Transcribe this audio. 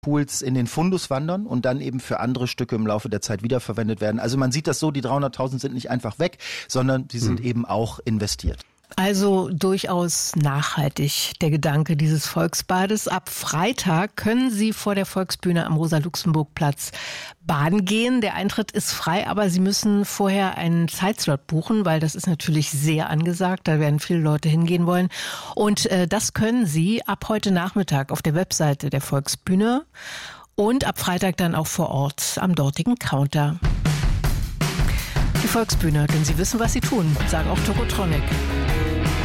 Pools in den Fundus wandern und dann eben für andere Stücke im Laufe der Zeit wiederverwendet werden. Also man sieht das so, die 300.000 sind nicht einfach weg, sondern sie sind eben auch investiert. Also durchaus nachhaltig der Gedanke dieses Volksbades. Ab Freitag können Sie vor der Volksbühne am Rosa-Luxemburg-Platz baden gehen. Der Eintritt ist frei, aber Sie müssen vorher einen Zeitslot buchen, weil das ist natürlich sehr angesagt. Da werden viele Leute hingehen wollen. Und das können Sie ab heute Nachmittag auf der Webseite der Volksbühne und ab Freitag dann auch vor Ort am dortigen Counter. Die Volksbühne, denn Sie wissen, was Sie tun, sagen auch Tokotronic.